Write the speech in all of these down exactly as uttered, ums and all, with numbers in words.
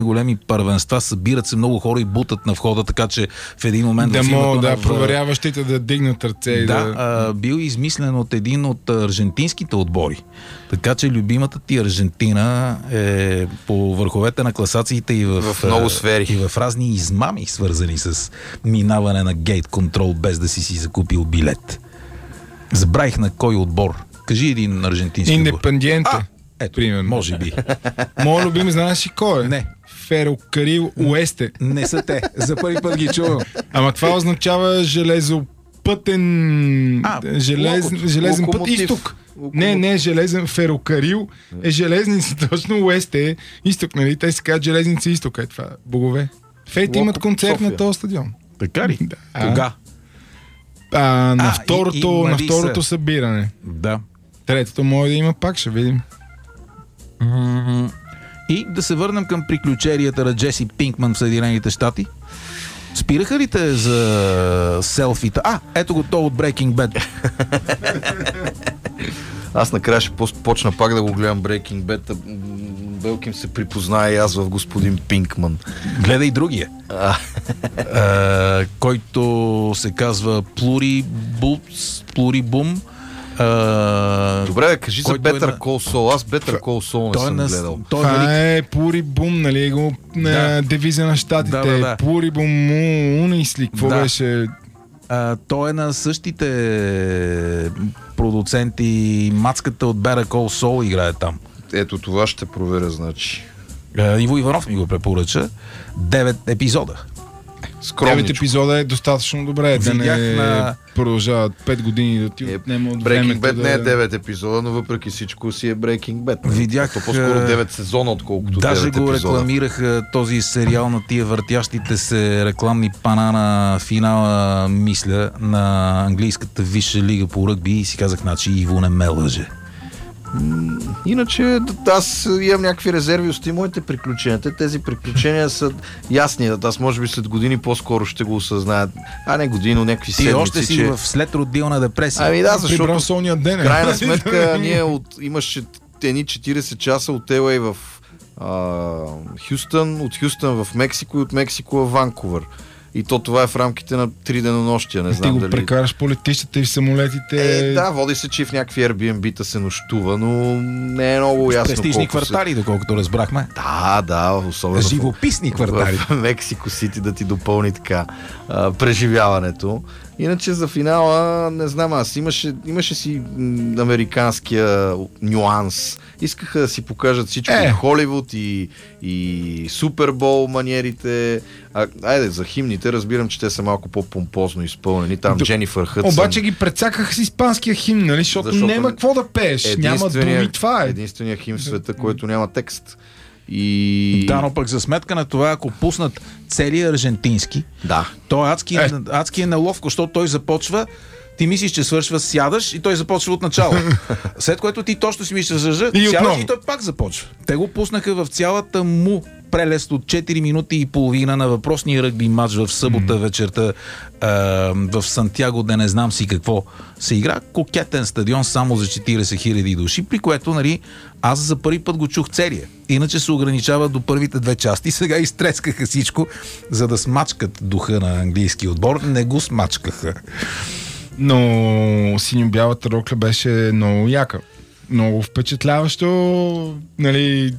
големи първенства, събират се много хора и бутат на входа, така че в един момент... Да мога, да, в... проверяващите да дигнат ръце и да... да... А, бил измислен от един от аржентинските отбори. Така че любимата ти Аржентина е по върховете на класациите и в, в много сфери. И в разни измами, свързани с минаване на гейт контрол, без да си си закупил билет. Забравих на кой отбор. Кажи един аржентински отбор. Индепендиенте. Ето, примерно. Може би. Моят любим, знаеш ли кой е? Не. Ферокарил Уесте. Не са те. За първи път ги чувам. Ама това означава железопътен... А, желез... локото. железен път Локомотив. изток. Локомотив. Не, не, железен ферокарил е железница. Точно Уесте е изток, нали? Те се казват железница изток. Е това. Богове. Фейт имат концерт София. на този стадион. Така ли? Да. Кога? А, на А, второто, и- и на нали второто са- събиране. Да. Третото може да има пак, ще видим. И да се върнем към приключенията на Джеси Пинкман в Съединените щати. Спираха ли те за селфита? А, ето го то от Breaking Bad. Аз накрая ще почна пак да го гледам Breaking Bad. а, м, Белким се припознае и аз в господин Пинкман. Гледай другия. А, А, който се казва Pluribus, Pluribum. А, добре, да кажи за който е Better на- Call Saul. Аз Better Call Saul не той е съм на- гледал. той е велик. Това е Пури Бум, нали? Го, на Да. девиза на щатите. Да, да, да. Пури Бум Унис ли? Какво Да. беше? А, той е на същите продуценти. Мацката от Better Call Saul играе там. Ето това ще проверя, значи. А, Иво Иванов ми го препоръча. Девет епизода. Девет Скромничко. епизода е достатъчно добре. Да Видях не на- продължават пет години да ти Е, отнема от Breaking времето. Bad да... не е девет епизода, но въпреки всичко си е Breaking Bad. нали? Видях, То по-скоро е, девет сезона, отколкото Даже девет го епизода. рекламираха този сериал на тия въртящите се рекламни пана на финала, мисля, на английската висша лига по ръгби и си казах, значи Иво не ме лъже. Иначе д- аз имам някакви резерви от моите приключения. Те, Тези приключения са ясни. Аз може би след години по-скоро ще го осъзнаят. А не години, но някакви Ти седмици. още си че... в следродилна депресия. Ами да, Прибрал защото солния ден. в крайна сметка ние от, имаше едни четирийсет часа от Ел Ей в а, Хюстън, от Хюстън в Мексико и от Мексико в Ванкувър. И то това е в рамките на три денонощия. Не Ти знам го дали... прекараш по летищата и в самолетите. Е, да, води се, че и в някакви Airbnb-та се нощува, но не е много ясно. Престижни колко квартали, доколкото разбрахме. Се... Да, да, особено Живописни квартали. в Мексико Сити да ти допълни така а, преживяването. Иначе за финала, не знам аз, имаше, имаше си м, американския нюанс. Искаха да си покажат всичко Е. и Холивуд и, и Супербол маниерите. А, айде, за химните разбирам, че те са малко по-помпозно изпълнени. Там Д- Дженифър Хътсън. Обаче ги прецакаха с испанския химн, нали? Защото, Защото няма какво да пееш. Няма думи, това е. Единствения хим в света, който няма текст. И... Да, но пък за сметка на това, ако пуснат целия аржентински, Да. то е адски, Е. адски е неловко, защото той започва, ти мислиш, че свършва, сядаш и той започва от начало. След което ти точно си мислиш, че И сядаш отново. и той пак започва. Те го пуснаха в цялата му прелест от четири минути и половина на въпросния ръгби матч в събота вечерта а, в Сантяго, да не знам си какво се игра. Кокетен стадион само за четирийсет хиляди души, при което, нали, аз за първи път го чух целия. Иначе се ограничава до първите две части. Сега изтрескаха всичко, за да смачкат духа на английски отбор. Не го смачкаха. Но синьо-бялата рокля беше много яка. Много впечатляващо, нали...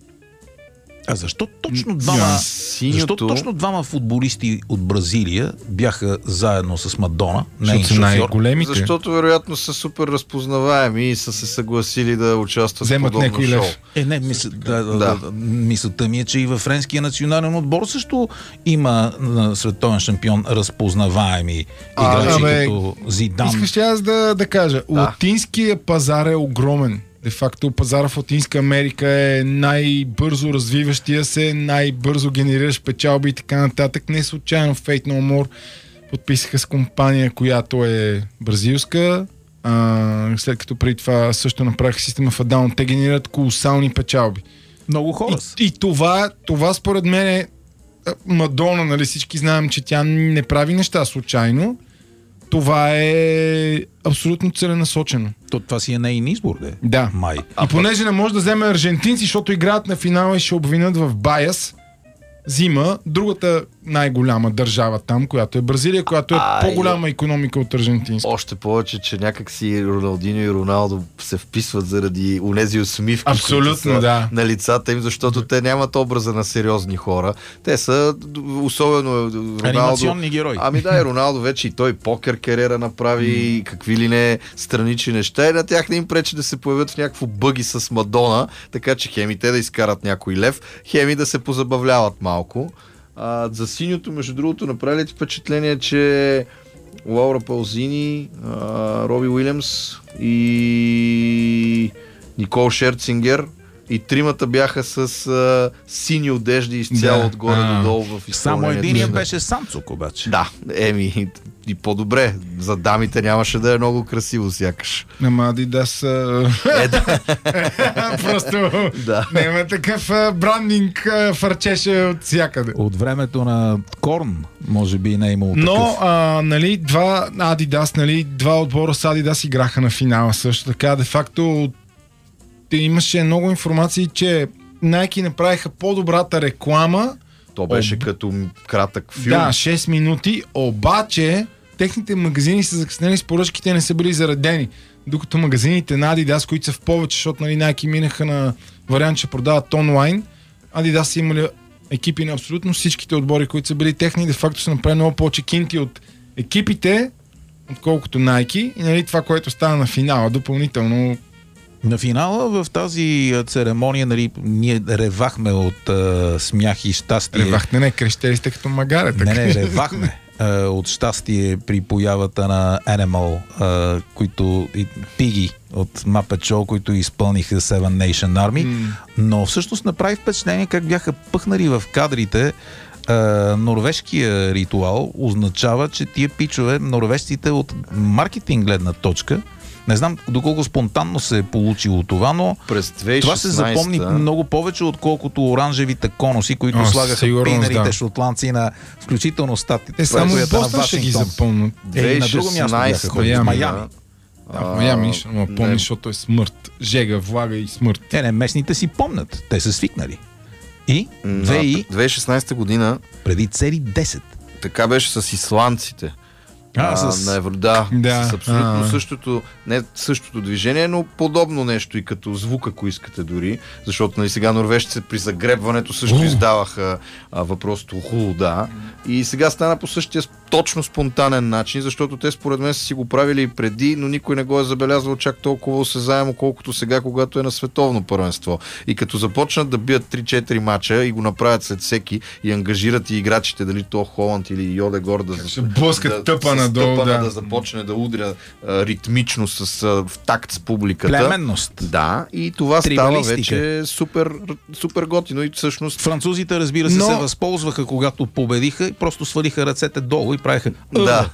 А защо точно двама, Синьото... защо точно двама футболисти от Бразилия бяха заедно с Мадона, нейн Защото са шофьор? най-големите. Защото вероятно са супер разпознаваеми и са се съгласили да участват Вземат в подобно някой шоу. лев. Е, не, мисля, да, да. Да. Да, мисълта ми е, че и във френския национален отбор също има а, световен шампион разпознаваеми А, играчи абе, като Зидан. Искаш ли аз да, да кажа? Да. Латинския пазар е огромен. Де факто пазара в Латинска Америка е най-бързо развиващия се, най-бързо генерираш печалби и така нататък. Не случайно Fate No More подписаха с компания, която е бразилска. А, след като преди това също направиха система в Down, те генерират колосални печалби. Много хора. И, и това, това според мен е а, Мадона, нали всички знаем, че тя не прави неща случайно. Това е абсолютно целенасочено. То, това си е нейн избор, де. Да. Май. И понеже не може да вземе аржентинци, защото играят на финала и ще обвинят в байас, взима другата най-голяма държава там, която е Бразилия, която е А, по-голяма икономика от аржентинска. Още повече, че някак си Роналдиньо и Роналдо се вписват заради унези усмивки, Абсолютно, които са да. на лицата им, защото те нямат образа на сериозни хора. Те са, особено Роналдо... Анимационни герои. Ами да, и Роналдо вече и той покер кариера направи, и какви ли не странични неща, и на тях не им пречи да се появят в някакво бъги с Мадона, така че хеми те да изкарат някой лев, хеми да се позабавляват малко. А, за синьото, между другото, направи ли впечатление, че Лаура Паузини, а, Роби Уилямс и Никол Шерцингер и тримата бяха с а, сини одежди изцяло Да. отгоре А. до долу в Само изпълнението. единия си. беше Самцук обаче. Да, еми, и по-добре. За дамите нямаше да е много красиво, сякаш. Ама Адидас а... Е, да. просто Да. няма такъв а, брандинг а, фърчеше от всякъде. От времето на Корн, може би не е имало Но, такъв. а, нали, два Adidas, нали, два отбора с Adidas играха на финала също така. Де факто те имаше много информации, че Nike направиха по-добрата реклама. То беше Об- като кратък филм. Да, шест минути, обаче техните магазини са закъснели с поръчките, не са били заредени. Докато магазините на Adidas, които са в повече, защото нали, Nike минаха на вариант, че продават онлайн, Adidas са имали екипи на абсолютно всичките отбори, които са били техни, де факто са направили много повече кинти от екипите, отколкото Nike. И нали, това, което стана на финала, допълнително. На финала в тази а, церемония, нали, ние ревахме от а, смях и щастие. Ревахте, не, крещели сте като магаре. Не, не, ревахме а, от щастие при появата на Animal, а, които и Пиги от Muppet Show, които изпълниха Seven Nation Army, Mm. но всъщност направи впечатление как бяха пъхнали в кадрите. А, норвежкия ритуал означава, че тия пичове, норвежците от маркетинг гледна точка, не знам доколко спонтанно се е получило това, но През две хиляди и това се шестнадесета запомни много повече, отколкото оранжевите конуси, които О, слагаха сигурно, пинерите да. шотландци на включително статите. Те само в Бостън ще ги запомнят. Е, и на друго място бяха ходили. В Майами. Да, в Майами ще му помни, не. защото е смърт. Жега, влага и смърт. Те не, местните си помнят. Те са свикнали. И На две и две хиляди и шестнадесета година преди цели десет. така беше с исландците. А, А, с- на Евро, да, Да. с абсолютно А. същото, не същото движение, но подобно нещо и като звук, ако искате дори, защото нали, сега норвежците при загребването също Уху. издаваха а, въпросто уху, да. И сега стана по същия с- точно спонтанен начин, защото те според мен са си го правили и преди, но никой не го е забелязвал чак толкова осезаемо, колкото сега, когато е на световно първенство. И като започнат да бият три-четири мача и го направят след всеки и ангажират и играчите, дали то Холанд или Йодегор да ще блъскат тъпа с надолу, тъпа да. да започне да удря а, ритмично с, а, в такт с публиката. Племенност. Да, и това става Трибалистика. вече супер, супер готино и всъщност Французите, разбира се, Но- се възползваха, когато победиха и просто свалиха ръцете долу и правиха да.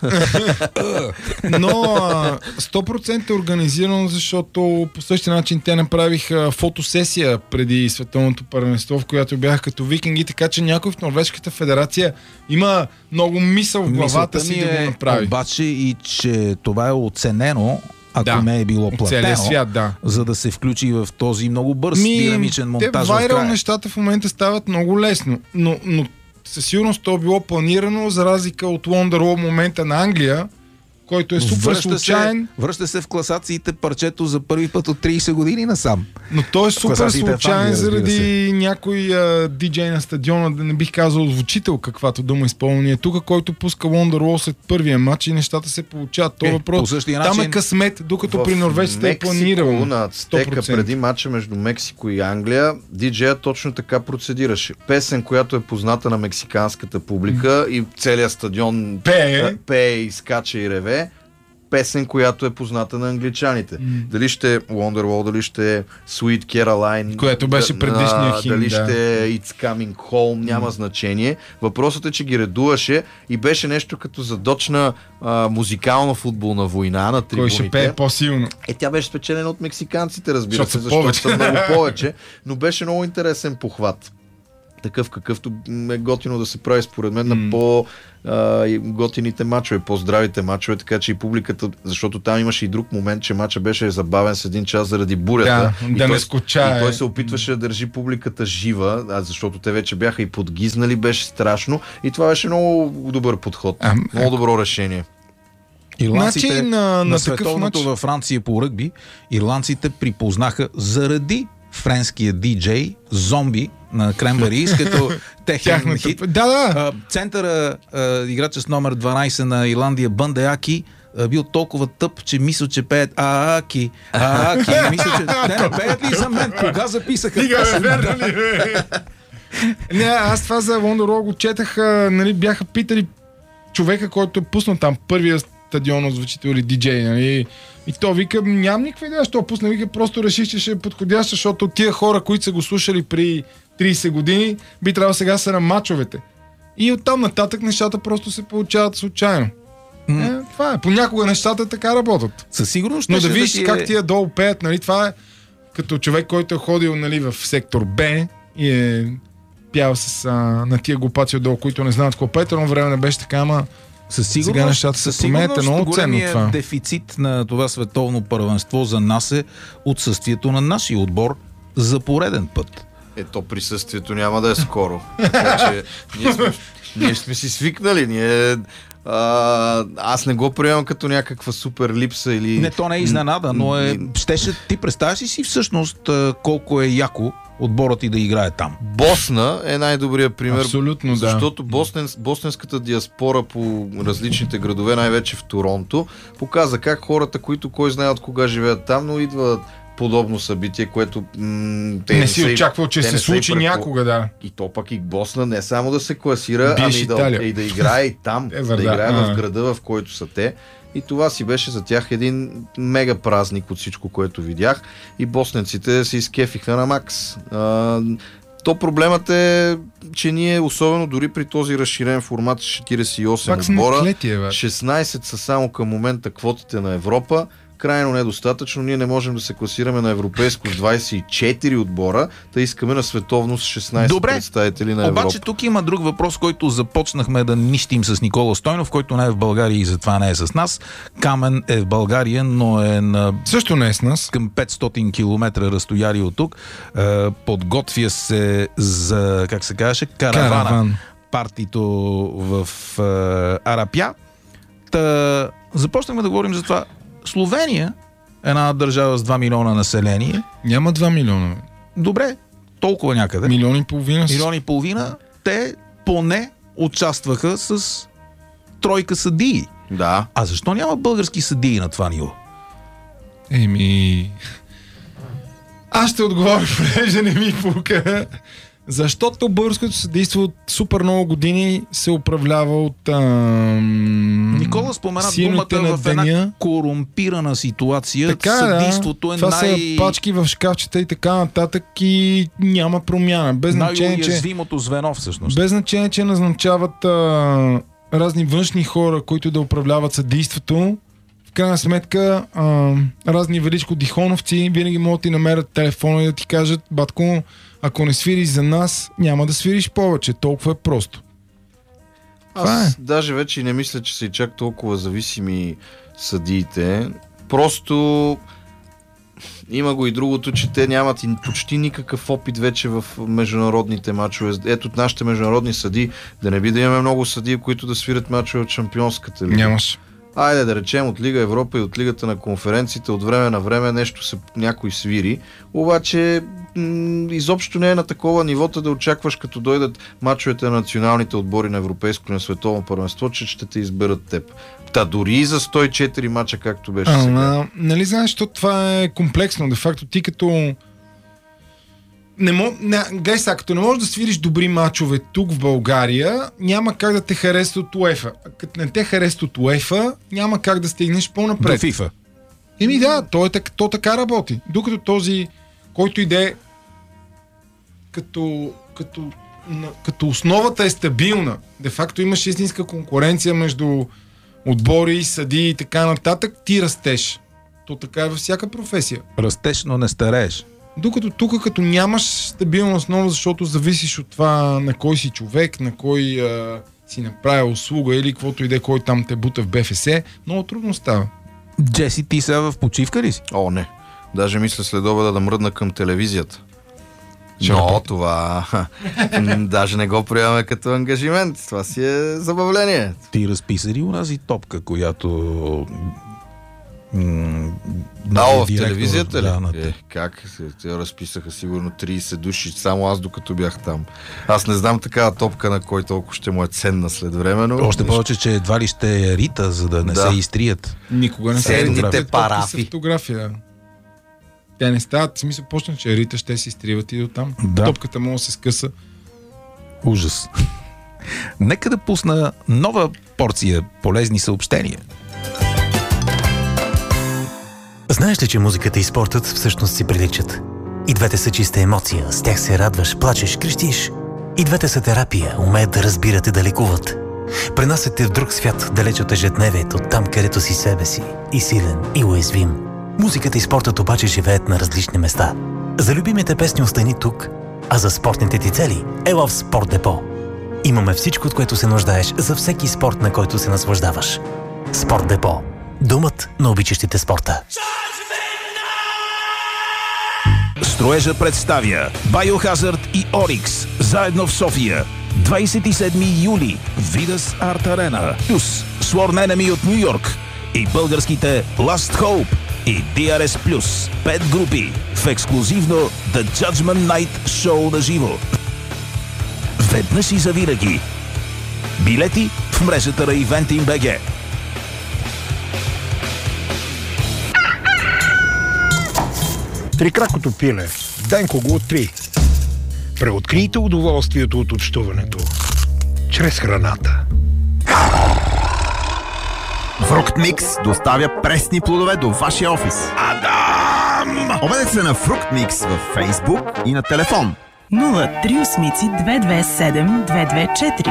Но а, сто процента е организирано, защото по същия начин те направиха фотосесия преди световното първенство, в която бяха като викинги, така че някой в Норвежката федерация има много мисъл в главата Мисълта си ми да го е направи. обаче и че това е оценено, ако Да. не е било От целия платено, свят, да. за да се включи в този много бърз динамичен монтаж те в вайрал края. нещата в момента стават много лесно, но, но със сигурност то е било планирано, за разлика от Wonderwall момента на Англия, който е супер Връща случайен, се, връща се в класациите парчето за първи път от тридесет години насам. но той е супер Класациите в случайен Англия, разбира заради някой а, диджей на стадиона, да не бих казал звучител, каквато дума изпълнение тук, който пуска Wonderwall след първия матч и нещата се получават. Това Е, въпрос. по същия Там начин- е късмет, докато В при норвежците е Мексико, планирано. на Ацтека, сто процента. преди матча между Мексико и Англия, диджея точно така процедираше. Песен, която е позната на мексиканската публика и целият стадион Пее. а, пее и скача и реве. Песен, която е позната на англичаните. Дали ще е Wonderwall, дали ще е Sweet Caroline, Което беше да- предишния а, химн, дали да. ще е It's Coming Home, няма значение. Въпросът е, че ги редуваше и беше нещо като задочна а, музикално-футболна война на Кой трибуните. ще пее по-силно? Е, тя беше спечелена от мексиканците, разбира Защото се, са защото повече. са много повече, но беше много интересен похват. такъв какъвто е готино да се прави според мен mm. на по-готините мачове, по-здравите мачове, така че и публиката, защото там имаше и друг момент, че мача беше забавен с един час заради бурята. Да, и, да той, не скучае. и той се опитваше да държи публиката жива, а защото те вече бяха и подгизнали, беше страшно и това беше много добър подход, а, много добро решение. Ирландците значи, на, на, на световното във Франция по ръгби, ирландците припознаха заради френския диджей Зомби на Кренберийс, като техен хит. Да, да. А, центъра, а, играча с номер дванайсет на Ирландия, Бъндеаки, бил толкова тъп, че мисля, че пеят Ааки, Ааки. Мисля, че те не пеят ли за мен? Кога записаха песен? Не, аз това за Лондон го четах, нали, бяха питали човека, който е пуснал там първия стадион озвучител или диджей, нали? И то вика, нямам никаква идея, що пусна, вика, просто реших, че ще е подходящ, защото тия хора, които са го слушали при трийсет години, би трябвало сега са на мачовете. И оттам нататък нещата просто се получават случайно. Mm. Е, това е. Понякога нещата така работят. Със сигурност. Но да видиш да ти е... как тия долу пеят, нали, това е като човек, който е ходил, нали, в сектор Б и е пял с а, на тия глупаци отдолу, които не знаят какво пеят, но време не беше така, ама със сигурност, сега нещата се променят, е много ценно това. Дефицит на това световно първенство за нас е отсъствието на нашия отбор за пореден път. Ето присъствието няма да е скоро. Така че ние сме, ние сме си свикнали. Ние, а, аз не го приемам като някаква супер липса или... Не, то не е изненада, но е... Щеше, ти представяш ли си всъщност колко е яко отборът ти да играе там? Босна е най-добрият пример. Абсолютно, да. Защото боснен, босненската диаспора по различните градове, най-вече в Торонто, показа как хората, които кой знае от кога живеят там, но идват подобно събитие, което м- те не, не си очаквал, че се случи някога, да. И то пък и Босна не само да се класира, Биш ами да, и да играе и там, е, да играе в града, в който са те. И това си беше за тях един мега празник от всичко, което видях. И босненците се изкефиха на макс. А, то проблемът е, че ние, особено дори при този разширен формат с четирийсет и осем отбора, шестнайсет са само към момента квотите на Европа, крайно недостатъчно. Ние не можем да се класираме на европейско с двайсет и четири отбора, да искаме на световно с шестнайсет Добре, представители на Европа. Обаче тук има друг въпрос, който започнахме да нищим с Никола Стойнов, който не е в България и затова не е с нас. Камен е в България, но е на... Също не е с нас. Към петстотин километра разстояние от тук. Подготвя се за, как се казваше, каравана. Караван. Партито в Арапя. Та, започнахме да говорим за това. Словения, една държава с два милиона население. Няма два милиона. Добре, толкова някъде. Милион и половина. Милион и половина. Те поне участваха с тройка съдии. Да. А защо няма български съдии на това ниво? Еми... Аз ще отговоря, понеже не ми пука. Защото българското съдейство от супер много години се управлява от ам... Никола спомена думата в една корумпирана ситуация. Така, съдейството да. е това най... са пачки в шкафчета и така нататък и няма промяна. Без значение, най-уязвимото звено всъщност. Без значение, че назначават а, разни външни хора, които да управляват съдейството. В крайна сметка а, разни величко дихоновци винаги могат да ти намерят телефона и да ти кажат: батко, ако не свириш за нас, няма да свириш повече. Толкова е просто. Аз е. даже вече не мисля, че са и чак толкова зависими съдиите. Просто има го и другото, че те нямат и почти никакъв опит вече в международните мачове. Ето нашите международни съдии, да не би да имаме много съдии, които да свирят мачове от шампионската лига. Нямаш. Айде да речем от Лига Европа и от Лигата на конференциите от време на време нещо се някой свири, обаче м- изобщо не е на такова нивото да очакваш, като дойдат мачовете на националните отбори на европейско и на световно първенство, че ще те изберат теб. Та дори и за сто и четири мача, както беше а, сега. На, нали знаеш, що това е комплексно. Де факто ти като не мож... не, гай сега, като не можеш да свириш добри мачове тук в България, няма как да те харесат от УЕФА. Като не те харесат от УЕФА, няма как да стигнеш по-напред. До FIFA. Еми да, то, е, то така работи. Докато този, който иде като, като, като основата е стабилна, де факто имаш истинска конкуренция между отбори, съдии и така нататък, ти растеш. То така е във всяка професия. Растеш, но не старееш. Докато тук, като нямаш стабилна основа, защото зависиш от това на кой си човек, на кой а, си направил услуга или каквото иде, кой там те бута в БФС, много трудно става. Джеси, ти сега в почивка ли си? О, не. Даже мисля след обеда да мръдна към телевизията. Ще Но работи. това даже не го приемаме като ангажимент. Това си е забавление. Ти разписа ли унази топка, която... М- Да, в директор, телевизията ли? да, на- Е, как? Те разписаха сигурно трийсет души, само аз докато бях там. Аз не знам такава топка, на кой толкова ще му е ценна след време, но... Още повече, че едва ли ще е рита, за да не Да. се изтрият. Никога не се Ценните фотография. парафи. Топки са фотография. Те не стават, в смисъл почна, че Рита ще си изтриват и до там. Да. Топката може да се скъса. Ужас. Нека да пусна нова порция полезни съобщения. Знаеш ли, че музиката и спортът всъщност си приличат? И двете са чиста емоция, с тях се радваш, плачеш, крещиш. И двете са терапия, умеят да разбират и да лекуват. Пренасят те в друг свят, далеч от ежедневието, там където си себе си, и силен, и уязвим. Музиката и спортът обаче живеят на различни места. За любимите песни остани тук, а за спортните ти цели ела в Спорт Депо. Имаме всичко, от което се нуждаеш за всеки спорт, на който се наслаждаваш. Спорт Депо. Думът на обичащите спорта. Строежа представя Biohazard и Орикс заедно в София. двадесет и седми юли Видас Арт Арена плюс Sworn Enemy от Ню Йорк и българските Last Hope и Ди Ар Ес Плюс. Пет групи в ексклюзивно The Judgment Night шоу на живо. Веднъж и завинаги. Билети в мрежата на Eventim би джи. Трикракото пиле. Денко го откри. Преоткрийте удоволствието от общуването. Чрез храната. Фрукт Микс доставя пресни плодове до вашия офис. Адам! Обадете се на Фрукт Микс във Фейсбук и на телефон. нула три осмици две две седем две две четири.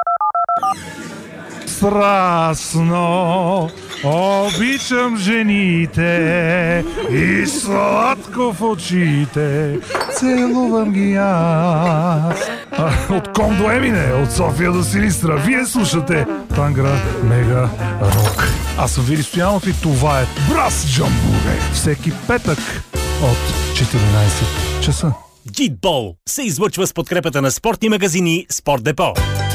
Страстно обичам жените и сладко в очите целувам ги аз. А, от Ком до Емине, от София до Силистра, вие слушате Тангра Мега Рок. Аз съм Вили Стоянов и това е Брас Джамбуре. Всеки петък от четиринадесет часа. Джитбол се излъчва с подкрепата на спортни магазини Спорт Депо.